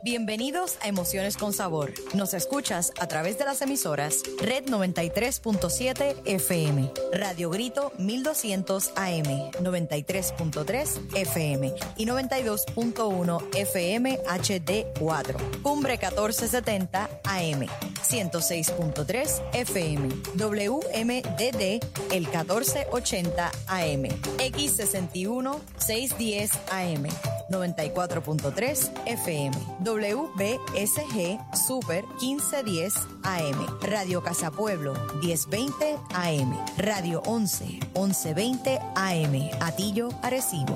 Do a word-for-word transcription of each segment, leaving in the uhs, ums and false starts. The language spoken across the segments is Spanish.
Bienvenidos a Emociones con Sabor. Nos escuchas a través de las emisoras Red noventa y tres punto siete F M, Radio Grito mil doscientos A M, noventa y tres punto tres F M y noventa y dos punto uno F M H D cuatro, Cumbre catorce setenta A M, ciento seis punto tres F M, W M D D el catorce ochenta A M, X sesenta y uno seiscientos diez A M, noventa y cuatro punto tres F M, W B S G Super quince diez A M, Radio Casa Pueblo diez veinte A M, Radio once once veinte A M, Atillo, Arecibo.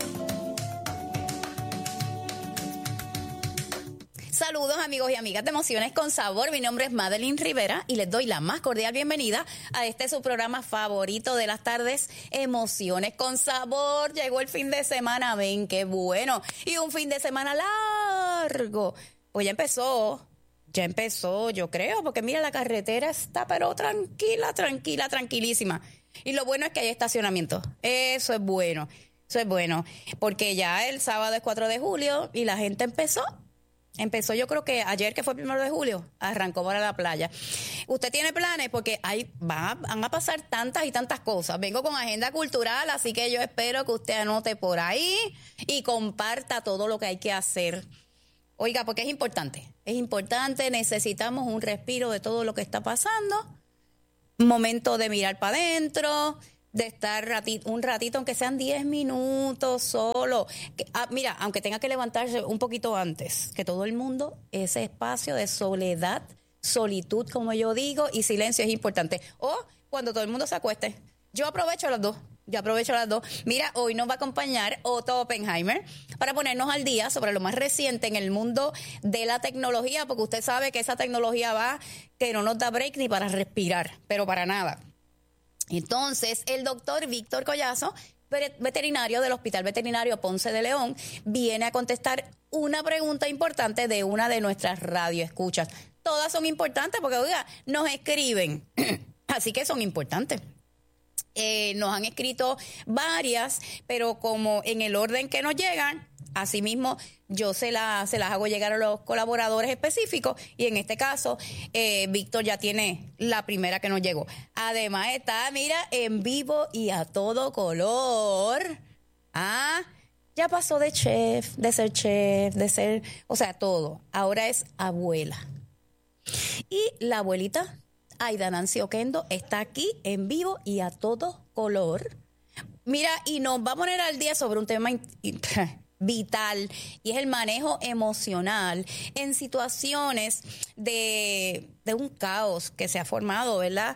Saludos amigos y amigas de Emociones con Sabor, mi nombre es Madeline Rivera y les doy la más cordial bienvenida a este su programa favorito de las tardes, Emociones con Sabor. Llegó el fin de semana, ven qué bueno, y un fin de semana largo. Pues ya empezó, ya empezó yo creo, porque mira la carretera está pero tranquila, tranquila, tranquilísima. Y lo bueno es que hay estacionamiento, eso es bueno, eso es bueno, porque ya el sábado es cuatro de julio y la gente empezó. Empezó yo creo que ayer, que fue el primero de julio, arrancó para la playa. ¿Usted tiene planes? Porque hay, van, a, van a pasar tantas y tantas cosas. Vengo con agenda cultural, así que yo espero que usted anote por ahí y comparta todo lo que hay que hacer. Oiga, porque es importante, es importante, necesitamos un respiro de todo lo que está pasando. Un momento de mirar para adentro, de estar ratito, un ratito, aunque sean diez minutos solo. Que, ah, mira, aunque tenga que levantarse un poquito antes, que todo el mundo, ese espacio de soledad, solitud, como yo digo, y silencio es importante. O cuando todo el mundo se acueste. Yo aprovecho las dos. Yo aprovecho las dos. Mira, hoy nos va a acompañar Otto Oppenheimer para ponernos al día sobre lo más reciente en el mundo de la tecnología, porque usted sabe que esa tecnología va, que no nos da break ni para respirar, pero para nada. Entonces, el doctor Víctor Collazo, veterinario del Hospital Veterinario Ponce de León, viene a contestar una pregunta importante de una de nuestras radioescuchas. Todas son importantes porque, oiga, nos escriben, así que son importantes. Eh, nos han escrito varias, pero como en el orden que nos llegan, asimismo yo se, la, se las hago llegar a los colaboradores específicos y en este caso eh, Víctor ya tiene la primera que nos llegó. Además está, mira, en vivo y a todo color. Ah, ya pasó de chef, de ser chef, de ser, o sea, todo. Ahora es abuela. Y la abuelita Aida Nancy Oquendo está aquí en vivo y a todo color. Mira, y nos va a poner al día sobre un tema vital y es el manejo emocional en situaciones de, de un caos que se ha formado, ¿verdad?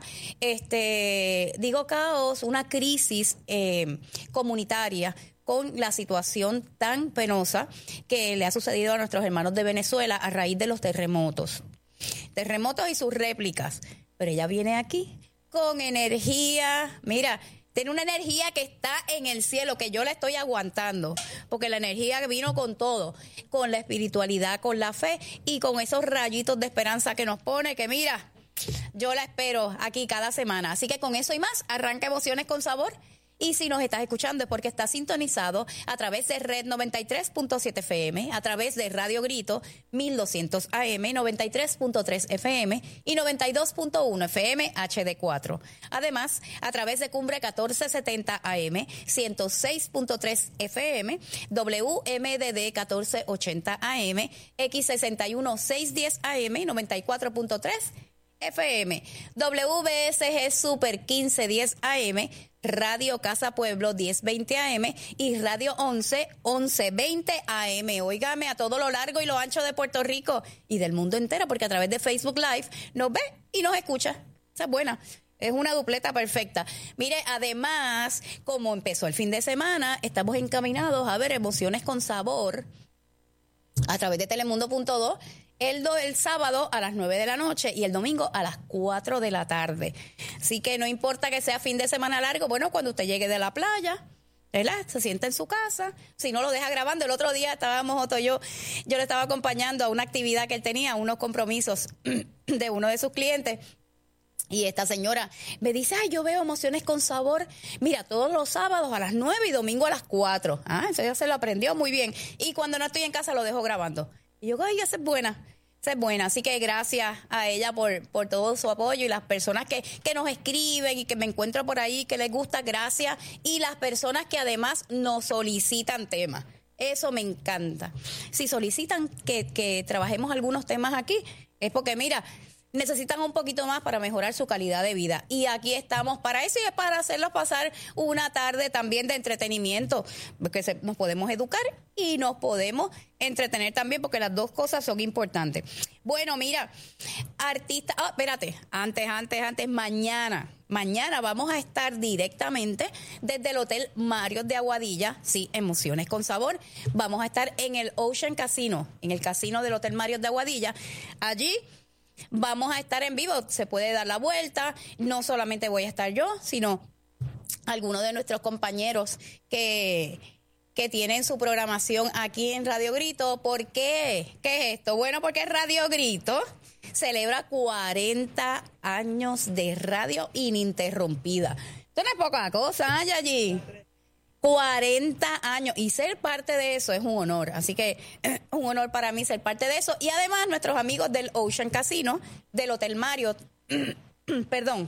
Este, digo caos, una crisis eh, comunitaria con la situación tan penosa que le ha sucedido a nuestros hermanos de Venezuela a raíz de los terremotos. Terremotos y sus réplicas. Pero ella viene aquí con energía, mira, tiene una energía que está en el cielo, que yo la estoy aguantando, porque la energía vino con todo, con la espiritualidad, con la fe y con esos rayitos de esperanza que nos pone, que mira, yo la espero aquí cada semana. Así que con eso y más, arranca Emociones con Sabor. Y si nos estás escuchando es porque estás sintonizado a través de Red noventa y tres punto siete F M, a través de Radio Grito mil doscientos A M, noventa y tres punto tres F M y noventa y dos punto uno F M H D cuatro. Además, a través de Cumbre catorce setenta A M, ciento seis punto tres F M, W M D D catorce ochenta A M, X sesenta y uno seiscientos diez A M, noventa y cuatro punto tres F M, W B S G Super quince diez A M, Radio Casa Pueblo diez veinte A M y Radio once once veinte A M. Óigame, a todo lo largo y lo ancho de Puerto Rico y del mundo entero, porque a través de Facebook Live nos ve y nos escucha. Esa es buena. Es una dupleta perfecta. Mire, además, como empezó el fin de semana, estamos encaminados a ver Emociones con Sabor a través de Telemundo punto do. El, do, el sábado a las nueve de la noche y el domingo a las cuatro de la tarde. Así que no importa que sea fin de semana largo, bueno, cuando usted llegue de la playa, ¿verdad? Se sienta en su casa, si no lo deja grabando. El otro día estábamos, Otto y yo, yo le estaba acompañando a una actividad que él tenía, unos compromisos de uno de sus clientes. Y esta señora me dice, ay, yo veo Emociones con Sabor, mira, todos los sábados a las nueve y domingo a las cuatro. Ah, eso ya se lo aprendió muy bien. Y cuando no estoy en casa lo dejo grabando. Y yo, ay, esa es buena. Esa es buena. Así que gracias a ella por, por todo su apoyo y las personas que, que nos escriben y que me encuentro por ahí, que les gusta, gracias. Y las personas que además nos solicitan temas. Eso me encanta. Si solicitan que, que trabajemos algunos temas aquí, es porque, mira, necesitan un poquito más para mejorar su calidad de vida. Y aquí estamos para eso y es para hacerlos pasar una tarde también de entretenimiento, porque se, nos podemos educar y nos podemos entretener también, porque las dos cosas son importantes. Bueno, mira, artista, ah, espérate, antes, antes, antes, mañana, mañana vamos a estar directamente desde el Hotel Marriott de Aguadilla, sí, Emociones con Sabor. Vamos a estar en el Ocean Casino, en el casino del Hotel Marriott de Aguadilla. Allí vamos a estar en vivo, se puede dar la vuelta, no solamente voy a estar yo, sino algunos de nuestros compañeros que, que tienen su programación aquí en Radio Grito. ¿Por qué? ¿Qué es esto? Bueno, porque Radio Grito celebra cuarenta años de radio ininterrumpida. Esto no es poca cosa, ¿eh, Yayi? cuarenta años, y ser parte de eso es un honor, así que un honor para mí ser parte de eso. Y además nuestros amigos del Ocean Casino, del Hotel Marriott, perdón,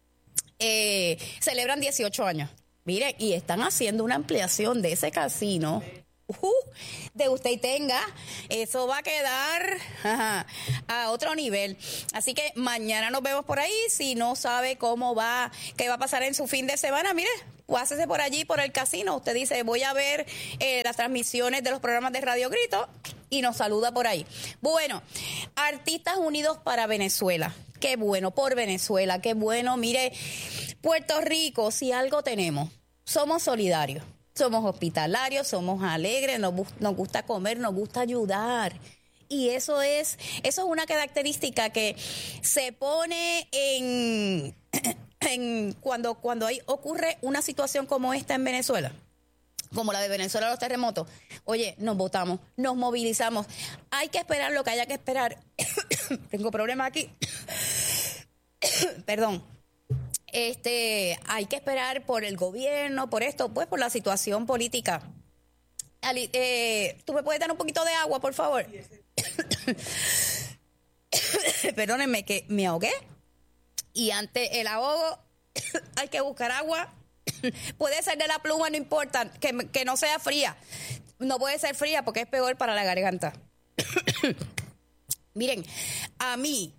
eh, celebran dieciocho años. Mire, y están haciendo una ampliación de ese casino. Uh, de usted y tenga, eso va a quedar ajá, a otro nivel. Así que mañana nos vemos por ahí. Si no sabe cómo va, qué va a pasar en su fin de semana, mire, pásese por allí, por el casino. Usted dice, voy a ver eh, las transmisiones de los programas de Radio Grito y nos saluda por ahí. Bueno, Artistas Unidos para Venezuela. Qué bueno, por Venezuela, qué bueno. Mire, Puerto Rico, si algo tenemos, somos solidarios. Somos hospitalarios, somos alegres, nos, nos gusta comer, nos gusta ayudar. Y eso es, eso es una característica que se pone en, en cuando, cuando hay, ocurre una situación como esta en Venezuela, como la de Venezuela, los terremotos. Oye, nos votamos, nos movilizamos. Hay que esperar lo que haya que esperar. Tengo problemas aquí. Perdón. Este, hay que esperar por el gobierno, por esto, pues por la situación política. Ali, eh, ¿tú me puedes dar un poquito de agua, por favor? Perdónenme que me ahogué y ante el ahogo hay que buscar agua. Puede ser de la pluma, no importa, que, que no sea fría. No puede ser fría porque es peor para la garganta. Miren, a mí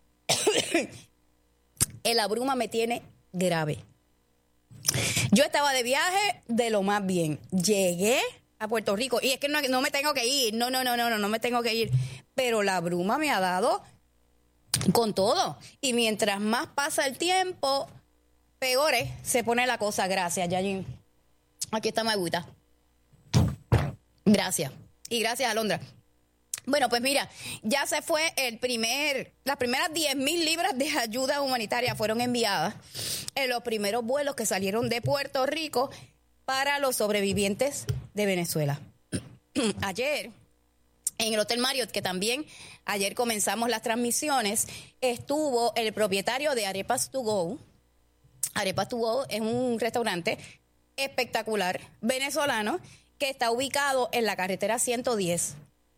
el abruma me tiene grave. Yo estaba de viaje de lo más bien. Llegué a Puerto Rico y es que no, no me tengo que ir. No, no, no, no, no, no me tengo que ir. Pero la bruma me ha dado con todo. Y mientras más pasa el tiempo, peores se pone la cosa. Gracias, Yayin. Aquí está mi agüita. Gracias. Y gracias, Alondra. Bueno, pues mira, ya se fue el primer, las primeras diez mil libras de ayuda humanitaria fueron enviadas en los primeros vuelos que salieron de Puerto Rico para los sobrevivientes de Venezuela. Ayer, en el Hotel Marriott, que también ayer comenzamos las transmisiones, estuvo el propietario de Arepas to Go. Arepas to Go es un restaurante espectacular venezolano que está ubicado en la carretera ciento diez.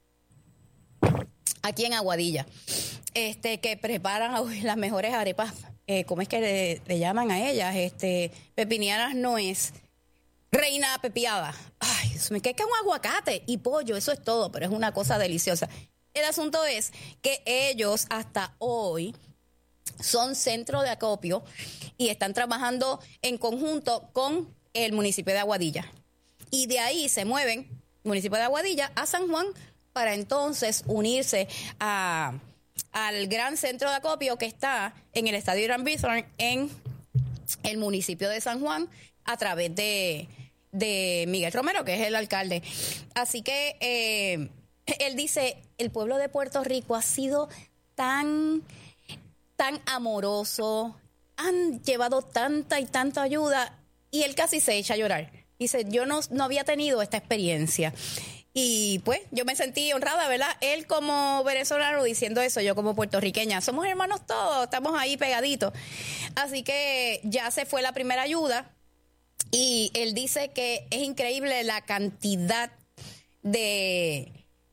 Aquí en Aguadilla, este, que preparan hoy las mejores arepas, eh, ¿cómo es que le, le llaman a ellas? Este, pepinianas no es, reina pepiada. Ay, eso me queda que un aguacate y pollo, eso es todo, pero es una cosa deliciosa. El asunto es que ellos hasta hoy son centro de acopio y están trabajando en conjunto con el municipio de Aguadilla. Y de ahí se mueven, municipio de Aguadilla, a San Juan, para entonces unirse a, al gran centro de acopio que está en el Estadio Irán Bithorn en el municipio de San Juan a través de, de Miguel Romero, que es el alcalde. Así que eh, él dice, el pueblo de Puerto Rico ha sido tan, tan amoroso, han llevado tanta y tanta ayuda, y él casi se echa a llorar. Dice, yo no, no había tenido esta experiencia. Y pues yo me sentí honrada, ¿verdad? Él como venezolano diciendo eso, yo como puertorriqueña. Somos hermanos todos, estamos ahí pegaditos. Así que ya se fue la primera ayuda y él dice que es increíble la cantidad de,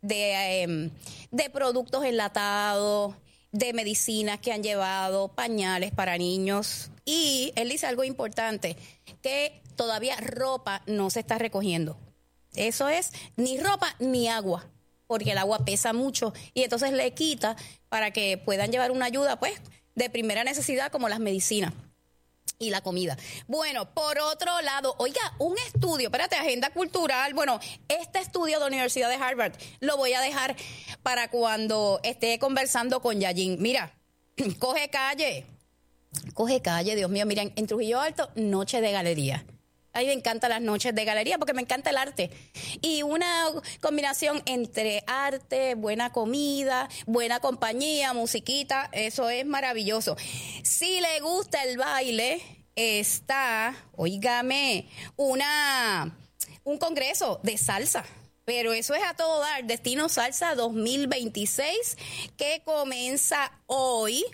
de, eh, de productos enlatados, de medicinas que han llevado, pañales para niños. Y él dice algo importante, que todavía ropa no se está recogiendo. Eso es, ni ropa ni agua, porque el agua pesa mucho y entonces le quita para que puedan llevar una ayuda, pues, de primera necesidad como las medicinas y la comida. Bueno, por otro lado, oiga, un estudio, espérate, agenda cultural. Bueno, este estudio de la Universidad de Harvard lo voy a dejar para cuando esté conversando con Yayin. Mira, coge calle, coge calle, Dios mío, miren, en Trujillo Alto, noche de galería. A mí me encantan las noches de galería porque me encanta el arte. Y una combinación entre arte, buena comida, buena compañía, musiquita, eso es maravilloso. Si le gusta el baile, está, óigame, una, un congreso de salsa. Pero eso es a todo dar, Destino Salsa dos mil veintiséis, que comienza hoy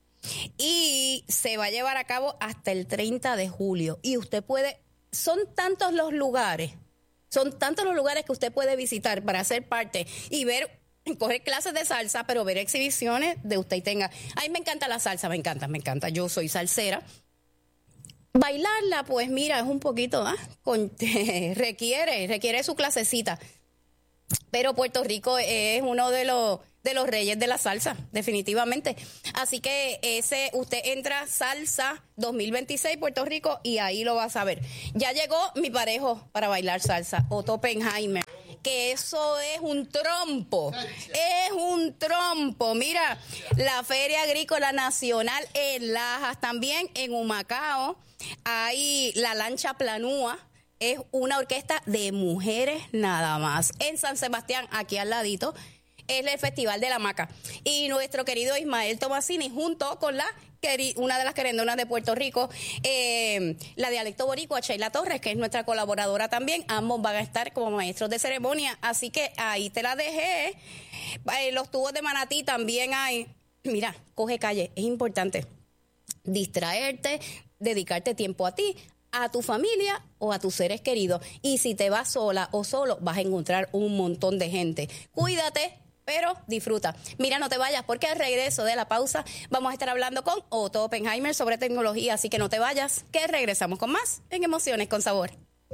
y se va a llevar a cabo hasta el treinta de julio. Y usted puede... Son tantos los lugares, son tantos los lugares que usted puede visitar para ser parte y ver, coger clases de salsa, pero ver exhibiciones de usted y tenga. A mí me encanta la salsa, me encanta, me encanta. Yo soy salsera. Bailarla, pues mira, es un poquito, ¿ah? Con, requiere, requiere su clasecita. Pero Puerto Rico es uno de los... de los reyes de la salsa, definitivamente. Así que ese, usted entra Salsa dos mil veintiséis Puerto Rico y ahí lo va a saber. Ya llegó mi parejo para bailar salsa, Otto Oppenheimer, que eso es un trompo, es un trompo. Mira, la Feria Agrícola Nacional en Lajas, también en Humacao, hay la Lancha Planúa. Es una orquesta de mujeres nada más. En San Sebastián, aquí al ladito, es el Festival de la Hamaca. Y nuestro querido Ismael Tomasini, junto con la una de las querendonas de Puerto Rico, eh, la Dialecto Boricua, Sheila Torres, que es nuestra colaboradora también. Ambos van a estar como maestros de ceremonia. Así que ahí te la dejé. Eh, los tubos de Manatí también hay. Mira, coge calle. Es importante distraerte, dedicarte tiempo a ti, a tu familia o a tus seres queridos. Y si te vas sola o solo, vas a encontrar un montón de gente. Cuídate, pero disfruta. Mira, no te vayas, porque al regreso de la pausa vamos a estar hablando con Otto Oppenheimer sobre tecnología, así que no te vayas, que regresamos con más en Emociones con Sabor.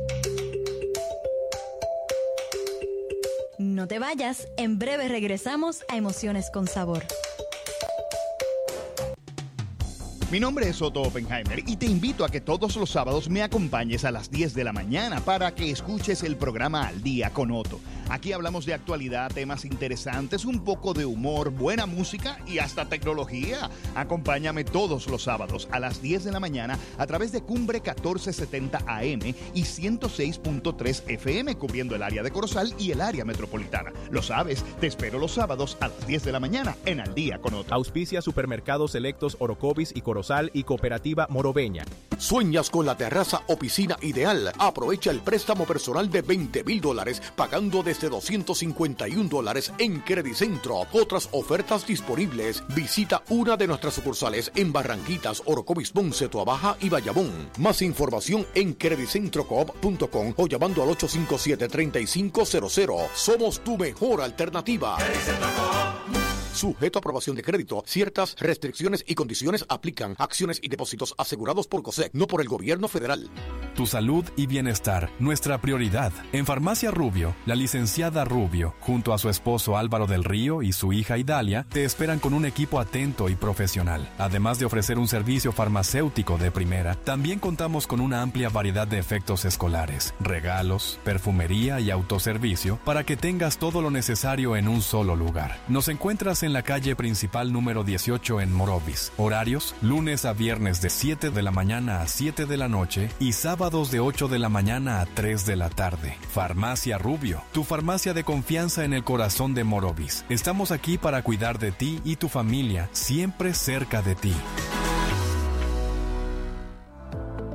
No te vayas, en breve regresamos a Emociones con Sabor. Mi nombre es Otto Oppenheimer y te invito a que todos los sábados me acompañes a las diez de la mañana para que escuches el programa Al Día con Otto. Aquí hablamos de actualidad, temas interesantes, un poco de humor, buena música y hasta tecnología. Acompáñame todos los sábados a las diez de la mañana a través de Cumbre catorce setenta A M y ciento seis punto tres F M, cubriendo el área de Corozal y el área metropolitana. Lo sabes, te espero los sábados a las diez de la mañana en Al Día con Otto. Auspicia Supermercados Selectos Orocovis y Corozal y Cooperativa Morobeña. ¿Sueñas con la terraza o piscina ideal? Aprovecha el préstamo personal de veinte mil dólares pagando desde doscientos cincuenta y un dólares en Credicentro. Otras ofertas disponibles. Visita una de nuestras sucursales en Barranquitas, Orocovis, Ponce, Tuabaja y Bayamón. Más información en credicentrocoop punto com o llamando al ocho cinco siete, tres cinco cero cero. Somos tu mejor alternativa. Sujeto a aprobación de crédito, ciertas restricciones y condiciones aplican. Acciones y depósitos asegurados por COSEC, no por el gobierno federal. Tu salud y bienestar, nuestra prioridad. En Farmacia Rubio, la licenciada Rubio, junto a su esposo Álvaro del Río y su hija Idalia, te esperan con un equipo atento y profesional. Además de ofrecer un servicio farmacéutico de primera, también contamos con una amplia variedad de efectos escolares, regalos, perfumería y autoservicio para que tengas todo lo necesario en un solo lugar. Nos encuentras en en la calle principal número dieciocho en Morovis. Horarios, lunes a viernes de siete de la mañana a siete de la noche y sábados de ocho de la mañana a tres de la tarde. Farmacia Rubio, tu farmacia de confianza en el corazón de Morovis. Estamos aquí para cuidar de ti y tu familia, siempre cerca de ti.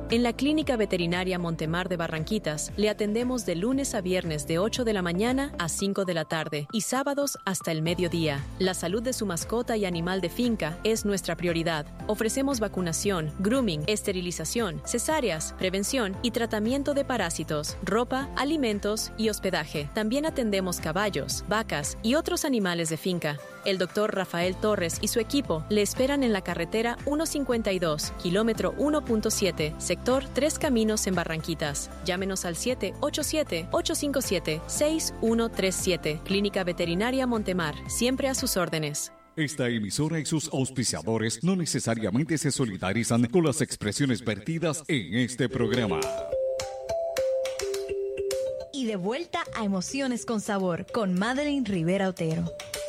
En la Clínica Veterinaria Montemar de Barranquitas le atendemos de lunes a viernes de ocho de la mañana a cinco de la tarde y sábados hasta el mediodía. La salud de su mascota y animal de finca es nuestra prioridad. Ofrecemos vacunación, grooming, esterilización, cesáreas, prevención y tratamiento de parásitos, ropa, alimentos y hospedaje. También atendemos caballos, vacas y otros animales de finca. El doctor Rafael Torres y su equipo le esperan en la carretera ciento cincuenta y dos, kilómetro uno punto siete, sector Tres Caminos en Barranquitas. Llámenos al siete ocho siete, ocho cinco siete, seis uno tres siete. Clínica Veterinaria Montemar, siempre a sus órdenes. Esta emisora y sus auspiciadores no necesariamente se solidarizan con las expresiones vertidas en este programa. Y de vuelta a Emociones con Sabor con Madeline Rivera Otero.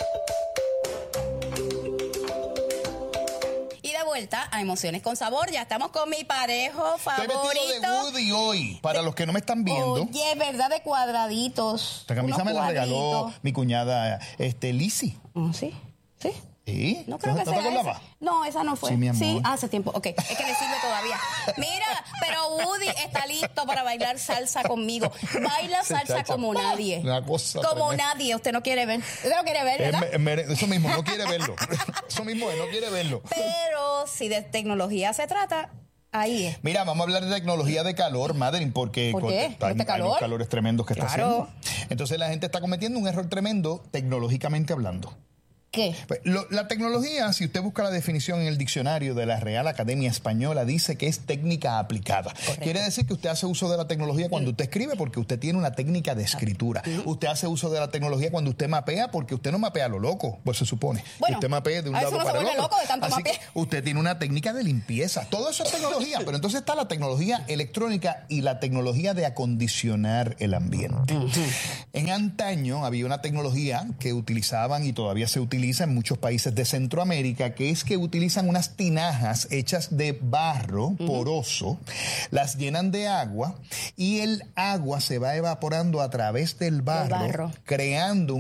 Vuelta a Emociones con Sabor. Ya estamos con mi parejo favorito. Estoy vestido de Woody hoy, para los que no me están viendo. Oye, ¿verdad? De cuadraditos. Esta camisa me la regaló mi cuñada este, Lizzie. Oh, ¿sí? ¿Sí? ¿Sí? No creo que ¿No sea te acordabas? esa. No, esa no fue. Sí, mi amor. Sí, hace tiempo. Ok, es que le sirve todavía. Mira, pero Woody está listo para bailar salsa conmigo. Baila salsa como nadie. Una cosa como tremenda. nadie. Usted no quiere ver. Usted no quiere ver, ¿verdad? Eh, me, me, eso mismo, no quiere verlo. Eso mismo es, no quiere verlo. Pero si de tecnología se trata, ahí es. Mira, vamos a hablar de tecnología de calor, Madeline, porque ¿Por qué? Está, ¿Este hay calor? unos calores tremendos que Claro. está haciendo. Entonces la gente está cometiendo un error tremendo tecnológicamente hablando. ¿Qué? Pues, lo, la tecnología, si usted busca la definición en el diccionario de la Real Academia Española, dice que es técnica aplicada. Correcto. Quiere decir que usted hace uso de la tecnología cuando usted escribe porque usted tiene una técnica de escritura. Uh-huh. Usted hace uso de la tecnología cuando usted mapea porque usted no mapea a lo loco, pues se supone. Bueno, usted mapea de un a lado veces uno para se el vuelve otro. loco de tanto Así mapear. que usted tiene una técnica de limpieza. Todo eso es tecnología, pero entonces está la tecnología electrónica y la tecnología de acondicionar el ambiente. Uh-huh. En antaño había una tecnología que utilizaban y todavía se utiliza en muchos países de Centroamérica, que es que utilizan unas tinajas hechas de barro uh-huh. poroso, las llenan de agua y el agua se va evaporando a través del barro, barro. creando